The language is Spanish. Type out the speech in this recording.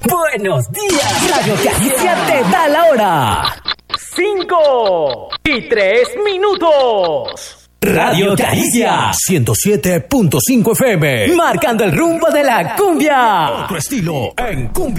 Buenos días. Radio Caricia te da la hora. 5:03. Radio Caricia 107.5 FM. Marcando el rumbo de la cumbia. Otro estilo en cumbia.